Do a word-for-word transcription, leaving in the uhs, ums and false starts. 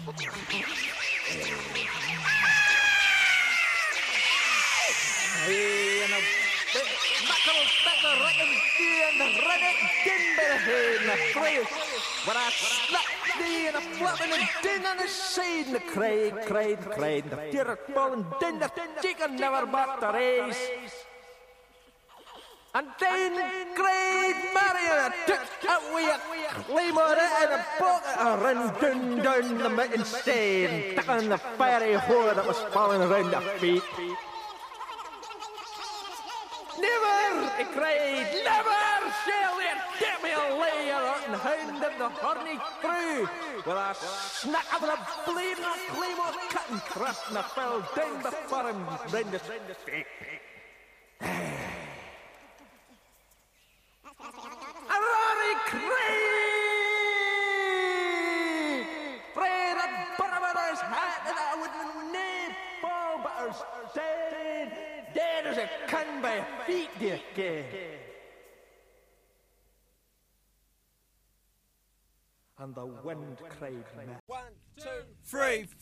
Hey, and a buckle back the rockin' and the running din by the head and the three. But I slapped thee and a flapping and din on the side and the cried, cried, cried. The fear of falling din, the chicken never backed the race. And then cried Marion, took away a claymore and a bucket, and ran down, down the mountain side, stuck on the fiery whore that was falling around their feet. Never, he cried, never shall there get me a layer and hound of the horny crew. With a snack of the bleeding claymore cut and crushed and I fell down before him round his feet. A roaring cry! Pray that Barbados hat and I would name fall but are dead, dead as a can by feet, dear gay. And the wind cried, one, two, three.